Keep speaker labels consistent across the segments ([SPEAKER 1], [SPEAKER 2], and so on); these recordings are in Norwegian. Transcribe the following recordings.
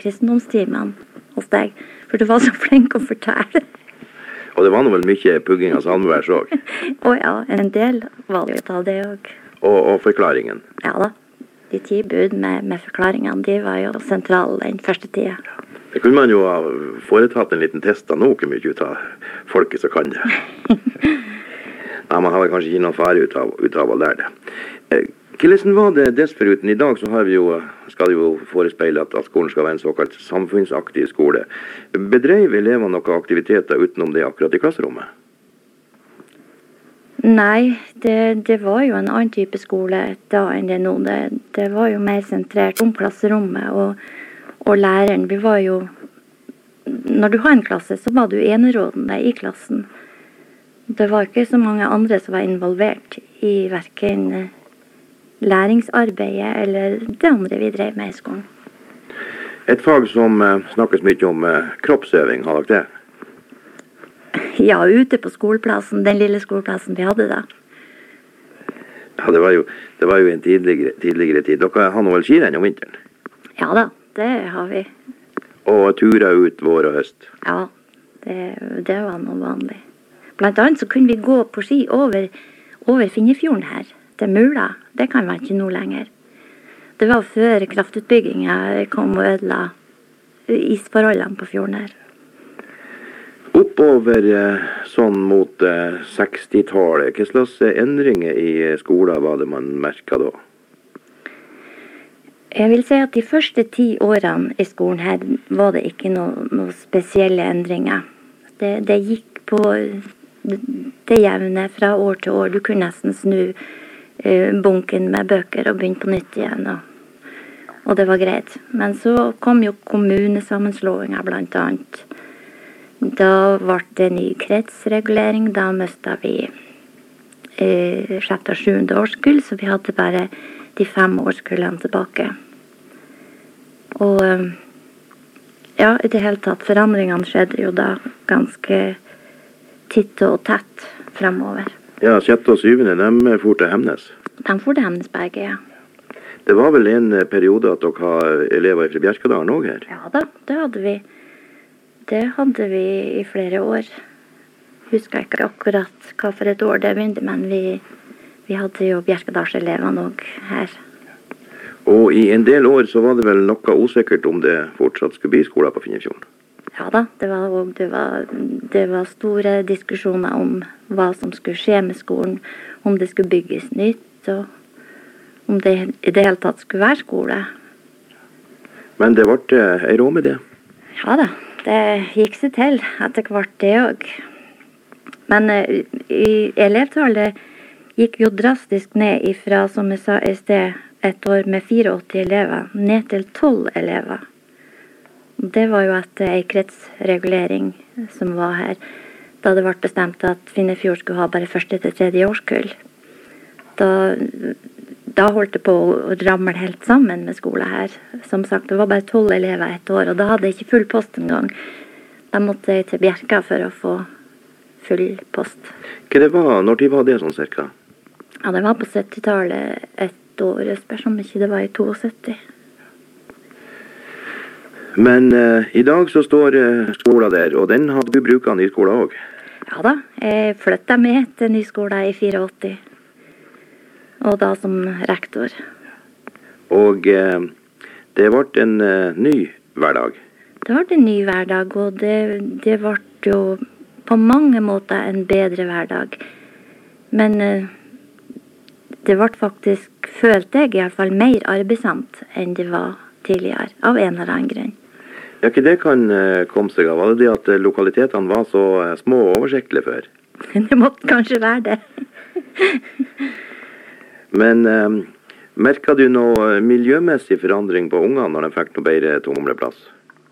[SPEAKER 1] kristendomstimene hos deg, for du var så flink å fortelle.
[SPEAKER 2] Og det var nå vel mye pugging av salmevers også.
[SPEAKER 1] Ja, en del var det av det også.
[SPEAKER 2] Og forklaringen.
[SPEAKER 1] Ja da, de 10 bud med forklaringene, de var jo sentrale den første tida.
[SPEAKER 2] Det kunne man jo ha foretatt en liten test av noe mye ut av folket som kan det. Nei, man har kanskje ikke noen fare ut av å lære det. Hvordan var det dessforuten? I dag så skal det jo forespeile at skolen skal være en såkalt samfunnsaktiv skole. Bedrev elevene noen aktiviteter utenom det akkurat i klasserommet?
[SPEAKER 1] Nei, det var jo en annen type skole da enn det nå. Det var jo mer sentrert om klasserommet og læreren. Vi var jo, når du har en klasse, så var du enerådende i klassen. Det var ikke så mange andre som var involvert i hverken læringsarbeidet eller det andre vi drev med i skolen.
[SPEAKER 2] Et fag som snakkes mye om kroppsøving, har dere det?
[SPEAKER 1] Ja, ute på skoleplassen, den lille skoleplassen vi hadde da.
[SPEAKER 2] Ja, det var jo en tidligere tid. Dere har nå vel skirenn om vinteren?
[SPEAKER 1] Ja da, det har vi.
[SPEAKER 2] Og turer ut vår og høst?
[SPEAKER 1] Ja, det var noe vanlig. Blant annet så kunne vi gå på ski over Finnefjorden her, til Mula. Det kan man ikke nå lenger. Det var før kraftutbyggingen kom og ødela isforholdene på fjorden her.
[SPEAKER 2] Oppover sånn mot 60-tallet, hva slags endringer i skolen var det man merket da?
[SPEAKER 1] Jeg vil si at de første 10 årene i skolen her var det ikke noe spesielle endringer. Det gikk på det jevne fra år til år. Du kunne nesten snu bunken med bøker og begynne på nytt igjen. Og det var greit. Men så kom jo kommunesammenslåinger blant annet. Da ble det ny kretsregulering. Da mistet vi 6. og 7. årskull, så vi hadde bare de 5 årskullene tilbake. Og ja, i det hele tatt, forandringene skjedde jo da ganske titt og tett fremover.
[SPEAKER 2] Ja, 6. og 7. de for til Hemnes.
[SPEAKER 1] De for til Hemnes begge, ja.
[SPEAKER 2] Det var vel en periode at dere har elever fra Bjerkedalen også her?
[SPEAKER 1] Ja da, det hadde vi. Det hadde vi i flere år. Husker ikke akkurat hva for et år det begynte, men vi hadde jo Bjerkedalselevene også her.
[SPEAKER 2] Og i en del år så var det vel noe usikkert om det fortsatt skulle bli skoler på Finnefjorden?
[SPEAKER 1] Ja da, det var store diskusjoner om hva som skulle skje med skolen, om det skulle bygges nytt, og om det i det hele tatt skulle være skole.
[SPEAKER 2] Men det ble en råd med det?
[SPEAKER 1] Ja da, det gikk seg til etter hvert det også. Men i elevtallet gikk jo drastisk ned ifra, som jeg sa i sted, et år med 84 elever, ned til 12 elever. Det var jo etter en kretsregulering som var her, da det ble bestemt at Finnefjord skulle ha bare 1. til 3. årskull. Da holdt det på å ramle helt sammen med skolen her. Som sagt, det var bare 12 elever et år, og da hadde jeg ikke full post engang. Da måtte jeg til Bjerka for å få full post.
[SPEAKER 2] Hva det var, når de var det sånn cirka?
[SPEAKER 1] Ja, det var på 70-tallet et år, jeg spør om ikke det var i 72.
[SPEAKER 2] Men i dag så står skolen der, og den hadde du brukt av ny skole også?
[SPEAKER 1] Ja da, jeg flyttet med til ny skole i 84. Og da som rektor.
[SPEAKER 2] Og det ble en ny hverdag?
[SPEAKER 1] Det ble en ny hverdag, og det ble jo på mange måter en bedre hverdag. Men det ble faktisk, følte jeg i hvert fall, mer arbeidsomt enn det var tidligere, av en eller annen grunn.
[SPEAKER 2] Ja, ikke det kan komme seg av. Var det det at lokalitetene var så små og oversiktlige før?
[SPEAKER 1] Det måtte kanskje være det.
[SPEAKER 2] Men merket du noe miljømessig forandring på ungene når de fikk noe bedre tumleplass?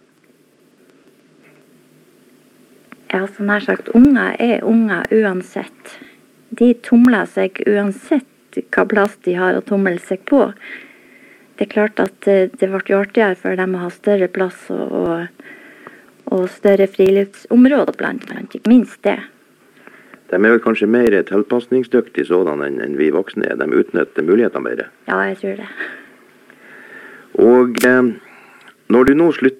[SPEAKER 1] Ja, så nær sagt, unger er unger uansett. De tumler seg uansett hva plass de har å tumle seg på. Det er klart at det ble artigere for dem å ha større plass og større friluftsområder blant annet, ikke minst det.
[SPEAKER 2] De er vel kanskje mer tilpasningsdyktige sådan enn vi voksne er. De utnytter mulighetene bedre.
[SPEAKER 1] Ja, jeg tror det.
[SPEAKER 2] Og når du nå slutter